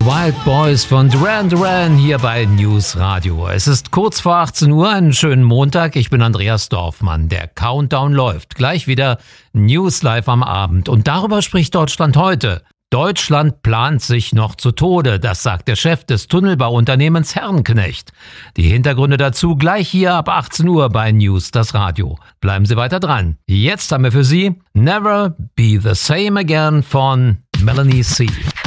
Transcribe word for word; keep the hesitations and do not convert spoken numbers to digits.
Wild Boys von Duran Duran hier bei News Radio. Es ist kurz vor achtzehn Uhr, einen schönen Montag. Ich bin Andreas Dorfmann. Der Countdown läuft. Gleich wieder News live am Abend. Und darüber spricht Deutschland heute. Deutschland plant sich noch zu Tode, das sagt der Chef des Tunnelbauunternehmens Herrenknecht. Die Hintergründe dazu gleich hier ab achtzehn Uhr bei News, das Radio. Bleiben Sie weiter dran. Jetzt haben wir für Sie Never Be the Same Again von Melanie C.